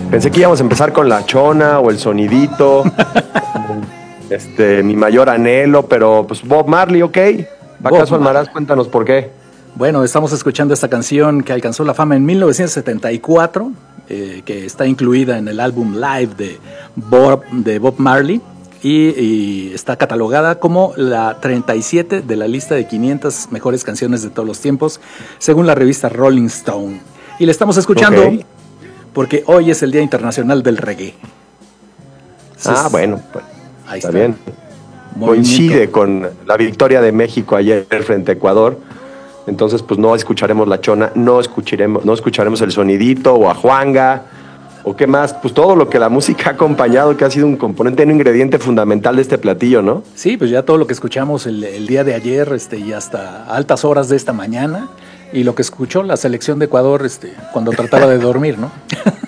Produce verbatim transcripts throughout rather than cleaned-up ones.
Pensé que íbamos a empezar con la chona o el sonidito, este, mi mayor anhelo, pero pues Bob Marley, ¿ok? ¿Acaso Almaraz? Cuéntanos por qué. Bueno, estamos escuchando esta canción que alcanzó la fama en mil novecientos setenta y cuatro, eh, que está incluida en el álbum Live de Bob, de Bob Marley, y, y está catalogada como la treinta y siete de la lista de quinientas mejores canciones de todos los tiempos, según la revista Rolling Stone. Y la estamos escuchando okay. porque hoy es el Día Internacional del Reggae. Entonces, ah, bueno, pues, ahí está, está bien. Movimiento. Coincide con la victoria de México ayer frente a Ecuador. Entonces, pues no escucharemos la chona, no escucharemos, no escucharemos el sonidito o a Juanga, o qué más, pues todo lo que la música ha acompañado, que ha sido un componente, un ingrediente fundamental de este platillo, ¿no? Sí, pues ya todo lo que escuchamos el, el día de ayer este, y hasta altas horas de esta mañana, y lo que escuchó la selección de Ecuador este, cuando trataba de dormir, ¿no?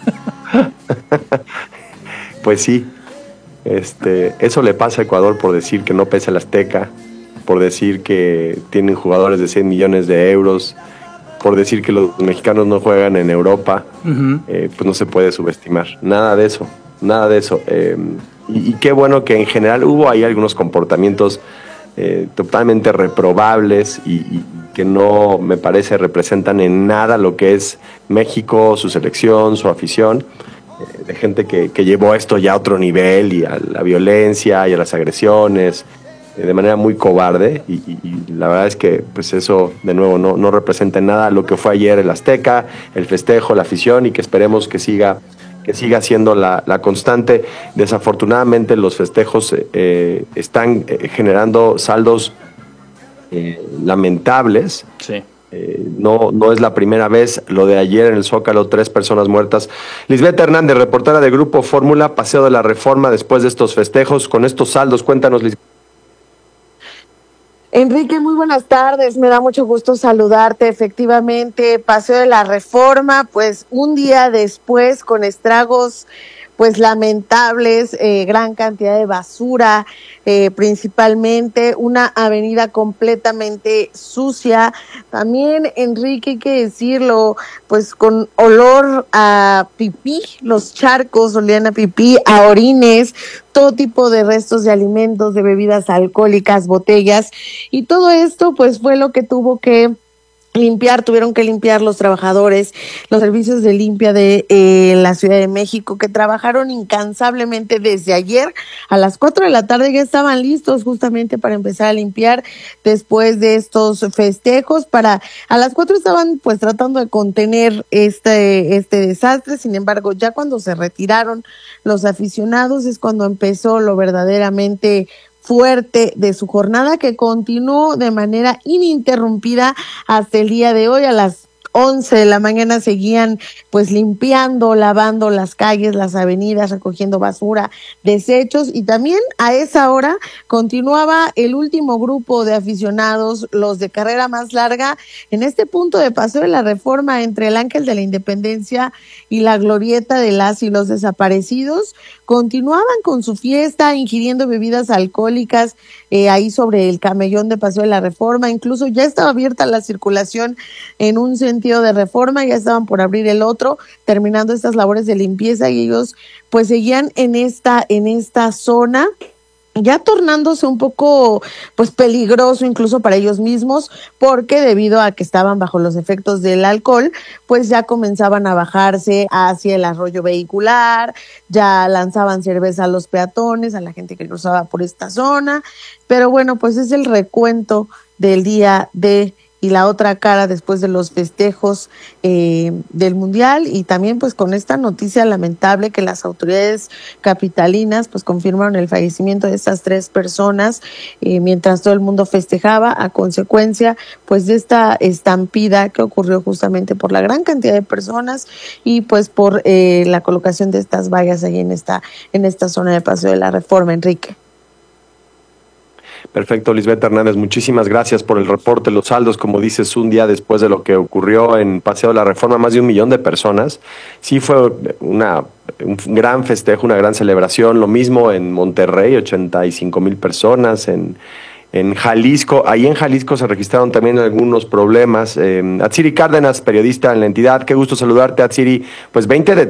Pues sí, este, eso le pasa a Ecuador por decir que no pesa el Azteca, por decir que tienen jugadores de cien millones de euros, por decir que los mexicanos no juegan en Europa, uh-huh. eh, pues no se puede subestimar. Nada de eso, nada de eso. Eh, y, y qué bueno que en general hubo ahí algunos comportamientos eh, totalmente reprobables y, y que no, me parece, representan en nada lo que es México, su selección, su afición, eh, de gente que, que llevó esto ya a otro nivel y a la violencia y a las agresiones, de manera muy cobarde y, y, y la verdad es que pues eso de nuevo no, no representa en nada lo que fue ayer el Azteca, el festejo, la afición, y que esperemos que siga que siga siendo la, la constante. Desafortunadamente los festejos eh, están eh, generando saldos eh, lamentables. Sí. Eh, no, no es la primera vez. Lo de ayer en el Zócalo, tres personas muertas. Lisbeth Hernández, reportera de Grupo Fórmula, Paseo de la Reforma después de estos festejos, con estos saldos, cuéntanos, Lisbeth. Enrique, muy buenas tardes, me da mucho gusto saludarte. Efectivamente, Paseo de la Reforma, pues un día después con estragos pues lamentables, eh, gran cantidad de basura, eh, principalmente una avenida completamente sucia. También, Enrique, hay que decirlo, pues con olor a pipí, los charcos olían a pipí, a orines, todo tipo de restos de alimentos, de bebidas alcohólicas, botellas, y todo esto pues fue lo que tuvo que limpiar, tuvieron que limpiar los trabajadores, los servicios de limpia de eh, la Ciudad de México, que trabajaron incansablemente desde ayer. A las cuatro de la tarde ya estaban listos justamente para empezar a limpiar después de estos festejos. Para a las cuatro estaban pues tratando de contener este este desastre. Sin embargo, ya cuando se retiraron los aficionados es cuando empezó lo verdaderamente fuerte de su jornada, que continuó de manera ininterrumpida hasta el día de hoy. A las once de la mañana seguían pues limpiando, lavando las calles, las avenidas, recogiendo basura, desechos, y también a esa hora continuaba el último grupo de aficionados, los de carrera más larga, en este punto de Paseo de la Reforma entre el Ángel de la Independencia y la glorieta de las y los desaparecidos. Continuaban con su fiesta, ingiriendo bebidas alcohólicas eh, ahí sobre el camellón de Paseo de la Reforma. Incluso ya estaba abierta la circulación en un sentido de Reforma, ya estaban por abrir el otro, terminando estas labores de limpieza, y ellos pues seguían en esta, en esta zona, ya tornándose un poco pues peligroso incluso para ellos mismos, porque debido a que estaban bajo los efectos del alcohol, pues ya comenzaban a bajarse hacia el arroyo vehicular, ya lanzaban cerveza a los peatones, a la gente que cruzaba por esta zona. Pero bueno, pues es el recuento del día de y la otra cara después de los festejos eh, del Mundial, y también pues con esta noticia lamentable que las autoridades capitalinas pues confirmaron el fallecimiento de estas tres personas eh, mientras todo el mundo festejaba, a consecuencia pues de esta estampida que ocurrió justamente por la gran cantidad de personas y pues por eh, la colocación de estas vallas ahí en esta, en esta zona de Paseo de la Reforma, Enrique. Perfecto, Lisbeth Hernández, muchísimas gracias por el reporte. Los saldos, como dices, un día después de lo que ocurrió en Paseo de la Reforma, más de un millón de personas. Sí fue una, un gran festejo, una gran celebración. Lo mismo en Monterrey, ochenta y cinco mil personas. En, en Jalisco, ahí en Jalisco se registraron también algunos problemas. Eh, Atsiri Cárdenas, periodista en la entidad, qué gusto saludarte, Atsiri. Pues veinte de